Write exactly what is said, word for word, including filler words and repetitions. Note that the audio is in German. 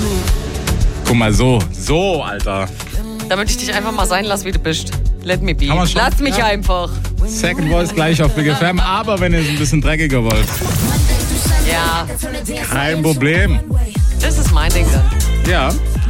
Guck mal, so, so, Alter. Damit ich dich einfach mal sein lasse, wie du bist. Let me be. Kann man schon? Lass mich Ja. einfach. Second Voice gleich auf Big F M, aber wenn ihr es ein bisschen dreckiger wollt, Ja, kein Problem. das ist mein Ding dann. Ja,